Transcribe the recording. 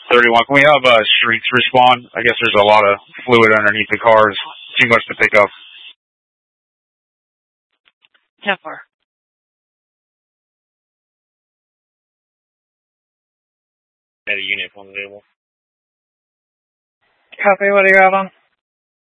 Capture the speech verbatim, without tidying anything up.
thirty-one. Can we have uh, streets respond? I guess there's a lot of fluid underneath the cars. Too much to pick up. ten four. Had a unit on the table. Copy, what do you have on?